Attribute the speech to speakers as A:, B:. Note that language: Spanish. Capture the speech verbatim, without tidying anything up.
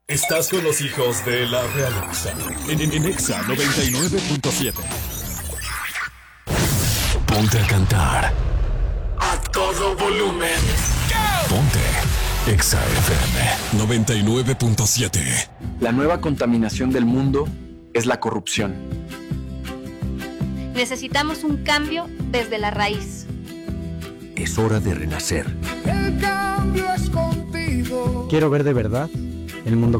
A: Estás con los hijos de la realeza. En, en, en Exa noventa y nueve punto siete. Ponte a cantar. A todo volumen. Ponte Exa F M noventa y nueve punto siete.
B: La nueva contaminación del mundo es la corrupción.
C: Necesitamos un cambio desde la raíz.
D: Es hora de renacer.
E: El cambio es contigo.
F: Quiero ver de verdad el mundo